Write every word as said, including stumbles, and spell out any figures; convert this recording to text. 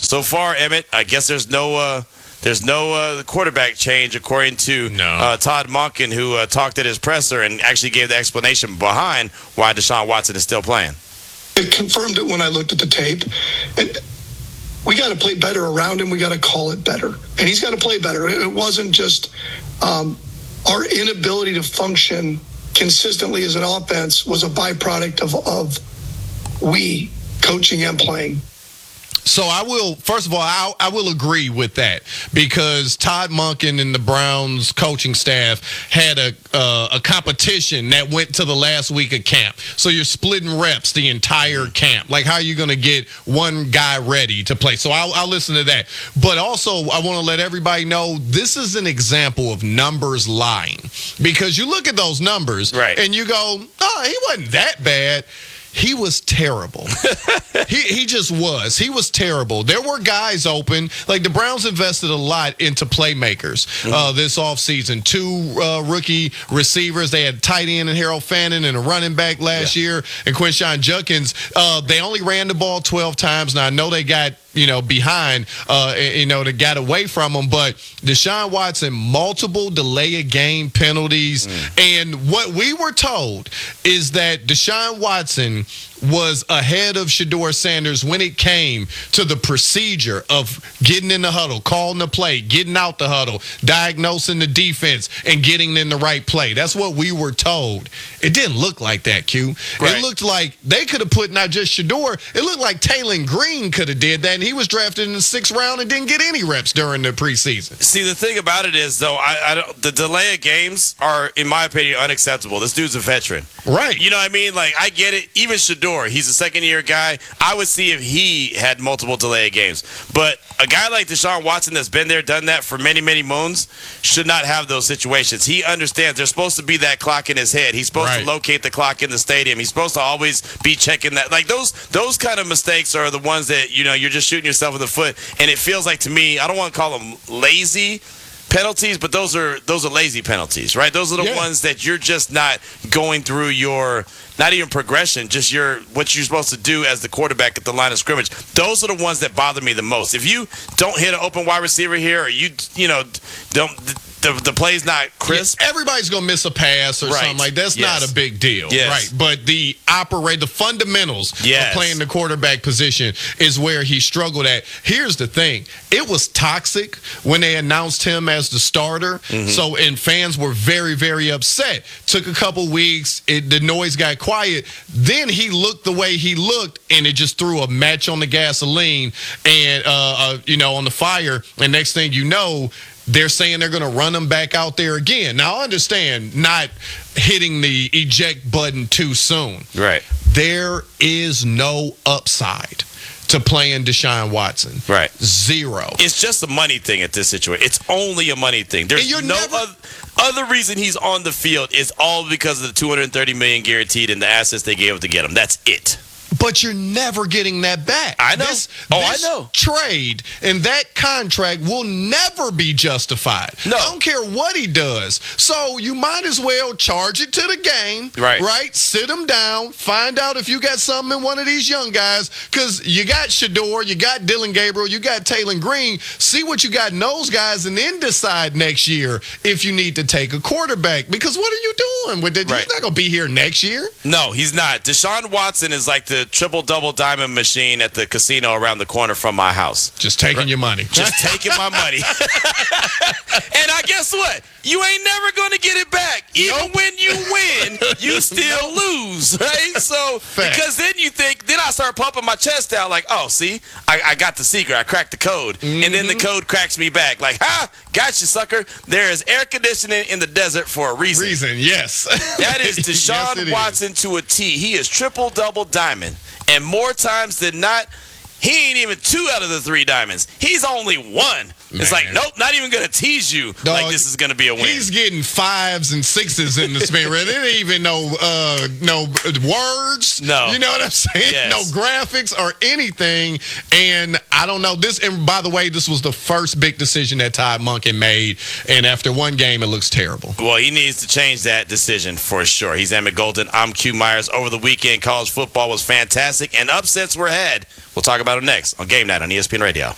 so far, Emmett, I guess there's no uh, there's no uh, quarterback change according to no. uh, Todd Monken, who uh, talked at his presser and actually gave the explanation behind why Deshaun Watson is still playing. It confirmed it when I looked at the tape. And we got to play better around him. We got to call it better. And he's got to play better. It wasn't just um, our inability to function consistently as an offense was a byproduct of, of we coaching and playing. So I will, first of all, I, I will agree with that because Todd Monken and the Browns coaching staff had a uh, a competition that went to the last week of camp. So you're splitting reps the entire camp. Like, how are you going to get one guy ready to play? So I'll, I'll listen to that. But also, I want to let everybody know this is an example of numbers lying because you look at those numbers right. and you go, oh, he wasn't that bad. He was terrible. he he just was. He was terrible. There were guys open. Like, the Browns invested a lot into playmakers mm-hmm. uh, this offseason. Two uh, rookie receivers. They had tight end and Harold Fannin and a running back last yeah. year and Quinshawn Judkins. Uh, they only ran the ball twelve times. Now, I know they got you know, behind, uh, you know, that got away from him. But Deshaun Watson, multiple delay of game penalties. Mm. And what we were told is that Deshaun Watson was ahead of Shedeur Sanders when it came to the procedure of getting in the huddle, calling the play, getting out the huddle, diagnosing the defense, and getting in the right play. That's what we were told. It didn't look like that, Q. Right. It looked like they could have put not just Shedeur, it looked like Taylor Green could have did that, and he was drafted in the sixth round and didn't get any reps during the preseason. See, the thing about it is, though, I, I don't, the delay of games are, in my opinion, unacceptable. This dude's a veteran. Right. You know what I mean? Like, I get it. Even Shedeur, he's a second-year guy. I would see if he had multiple delay of games. But a guy like Deshaun Watson that's been there, done that for many, many moons should not have those situations. He understands there's supposed to be that clock in his head. He's supposed right. to locate the clock in the stadium. He's supposed to always be checking that. Like, those those kind of mistakes are the ones that, you know, you're just shooting yourself in the foot. And it feels like, to me, I don't want to call them lazy penalties, but those are those are lazy penalties, right? Those are the yeah. ones that you're just not going through your, not even progression, just your what you're supposed to do as the quarterback at the line of scrimmage. Those are the ones that bother me the most. If you don't hit an open wide receiver here, or you you know don't. The, the play's not crisp. Yeah, everybody's going to miss a pass or right. something like that. That's yes. not a big deal. Yes. Right. But the operate, the fundamentals yes. of playing the quarterback position is where he struggled at. Here's the thing. It was toxic when they announced him as the starter. Mm-hmm. So, and fans were very, very upset. Took a couple weeks. It, the noise got quiet. Then he looked the way he looked, and it just threw a match on the gasoline and, uh, uh, you know, on the fire. And next thing you know, they're saying they're going to run him back out there again. Now, I understand not hitting the eject button too soon. Right. There is no upside to playing Deshaun Watson. Right. Zero. It's just a money thing at this situation. It's only a money thing. There's no never- other, other reason he's on the field is all because of the two hundred thirty million dollars guaranteed and the assets they gave to get him. That's it. But you're never getting that back. I know. This, oh, this I know. Trade and that contract will never be justified. No. I don't care what he does. So you might as well charge it to the game. Right. Right? Sit him down. Find out if you got something in one of these young guys. Because you got Shedeur, you got Dylan Gabriel, you got Taylor Green. See what you got in those guys and then decide next year if you need to take a quarterback. Because what are you doing with it? Right. He's not going to be here next year. No, he's not. Deshaun Watson is like the triple-double diamond machine at the casino around the corner from my house. Just taking right. your money. Just taking my money. And I guess what? You ain't never going to get it back. Even nope. when you win, you still lose, right? So, Fact. Because then you think, then I start pumping my chest out like, oh, see, I, I got the secret. I cracked the code. Mm-hmm. And then the code cracks me back. Like, ha, got you, sucker. There is air conditioning in the desert for a reason. Reason, yes. That is Deshaun yes, Watson is. To a T. He is triple-double diamond. And more times than not, he ain't even two out of the three diamonds. He's only one. Man. It's like, nope, not even going to tease you Dog, like this is going to be a win. He's getting fives and sixes in the spirit. It ain't even no uh, no words. No. You know what I'm saying? Yes. No graphics or anything. And I don't know. This. And by the way, this was the first big decision that Todd Monken made. And after one game, it looks terrible. Well, he needs to change that decision for sure. He's Emmett Golden. I'm Q Myers. Over the weekend, college football was fantastic, and upsets were had. We'll talk about it next on Game Night on E S P N Radio.